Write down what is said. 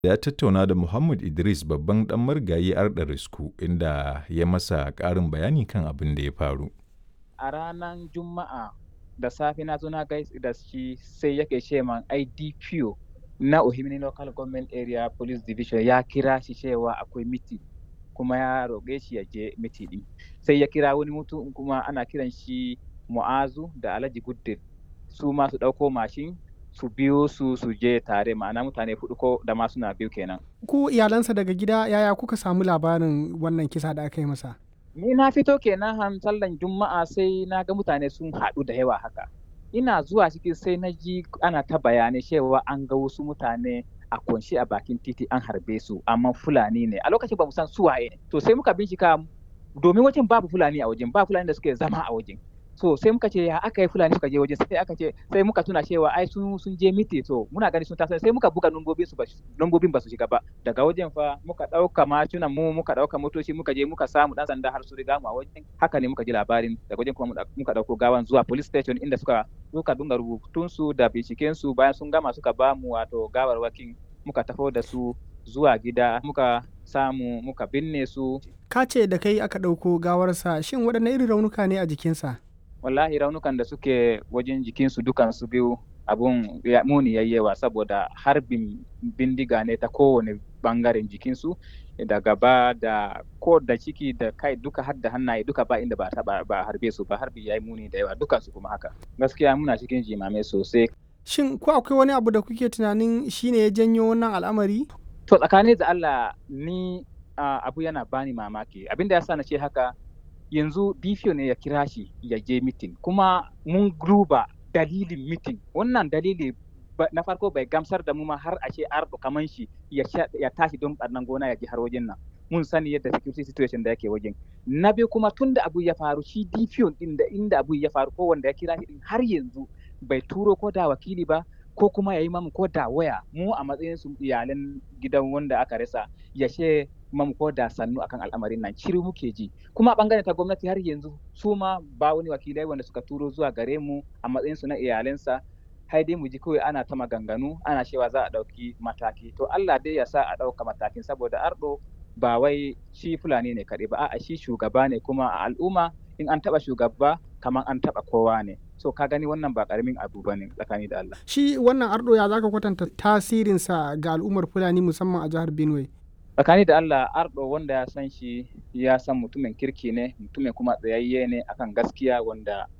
Ya tattauna da Muhammad Idris babban ɗan marigayi Arda Risku inda ya masa ƙarin bayani kan abin da ya faru. A ranar Juma'a da safe na zo na gaisa da shi sai yake ce min ai DPO na Ohimini Local Government Area Police Division ya kira shi cewa akwai miti kuma ya roƙe shi ya je miti ɗin. Sai ya kira wani mutum kuma ana kiran shi Mu'azu da Alhaji Guddin su ma su ɗauko mashin su biyo su je tare ma'ana mutane huɗu ko da ma suna biyu kenan. Ku iyalansa daga gida yaya kuka samu labarin wannan kisa da aka yi masa? Ni na fito kenan sallan Juma'a sai na ga mutane sun haɗu da yawa haka. Ina zuwa ciki sai na ji ana ta bayanai cewa an ga wasu mutane a kunshi a bakin titi an harbe su amma Fulani ne. A lokacin ba mu san su waye ne. To sai muka bincika domin wajen babu Fulani a wajen, ba Fulani da suke zama a wajen. So sai muka ce ya aka yi Fulani suka je wajen sai muka tuna cewa ai sun je miti to muna gani sun taso sai muka buga lambobin ba su shiga ba. Daga wajen fa muka ɗauka macunan mu muka ɗauka motoci muka je muka samu ɗan sanda har su riga mu a wajen. Haka ne muka ji labarin daga wajen kuma muka ɗauko gawan zuwa police station inda suka dunga rubutun su da binciken su bayan sun gama suka ba mu wato gawarwakin muka tafo da su zuwa gida muka samu muka binne su. Ka ce da kai aka ɗauko gawarsa shin waɗanne irin raunuka ne a jikinsa? Wallahi raunukan da suke wajen jikinsu dukansu biyu abun muni yayyewa saboda harbin bindiga ne ta kowane bangaren jikinsu da gaba da ko da ciki da kai duka har da hannaye duka ba inda ba harbe su ba harbi yayi muni da yawa dukansu kuma haka. Gaskiya muna cikin jimame sosai. Shin ko akwai wani abu da kuke tunanin shine ya janyo wannan al'amari? To tsakanin da Allah ni abu yana bani mamaki abinda yasa na ce haka yanzu DPO ne ya kira shi ya je mitin kuma mun duba dalilin mitin wannan dalili na farko bai gamsar da mu ma har a ce Ardo kaman shi ya tashi don ɓarnan gona ya ji har wajen nan mun sani yadda security situation da yake wajen. Na biyu kuma tun da abu ya faru shi DPO din da inda abu ya faru ko wanda ya kira shi din har yanzu bai turo ko da wakili ba ko kuma ya yi mamu ko da waya mu a matsayin su iyalan gidan wanda aka rasa ya ce mamu ko da sannu akan al'amarin nan shiru muke ji kuma a bangaren ta gwamnati har yanzu su ma ba wani wakilai wanda suka turo zuwa gare mu a matsayin su na iyalansa hai dai mu ji kawai ana ta maganganu ana cewa za a ɗauki mataki to Allah dai ya sa a ɗauka matakin saboda Ardo ba wai shi Fulani ne kaɗai ba a'a shi shugaba ne kuma a al'umma in an taɓa shugaba kamar an taɓa kowa ne so ka gani wannan ba ƙaramin abu ba ne tsakani da Allah. Shi wannan Ardo ya zaka kwatanta tasirinsa ga al'ummar Fulani musamman a jihar Benue? Tsakani da Allah Ardo wanda ya san shi ya san mutumin kirki ne mutumin kuma tsayayye ne akan gaskiya wanda